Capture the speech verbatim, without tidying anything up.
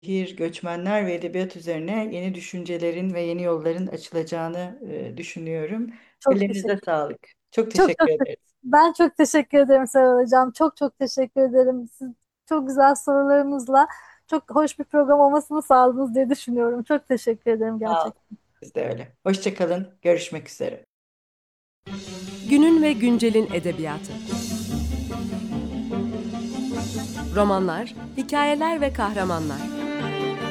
Şehir, göçmenler ve edebiyat üzerine yeni düşüncelerin ve yeni yolların açılacağını e, düşünüyorum. Çok Ellerinize teşekkür sağlık. Çok Çok teşekkür çok ederiz. ben çok teşekkür ederim Seval Hocam. Çok çok teşekkür ederim. Siz çok güzel sorularınızla çok hoş bir program olmasını sağladınız diye düşünüyorum. Çok teşekkür ederim Sağ olun. gerçekten. Siz de öyle. Hoşça kalın. Görüşmek üzere. Günün ve güncelin edebiyatı. Romanlar, hikayeler ve kahramanlar.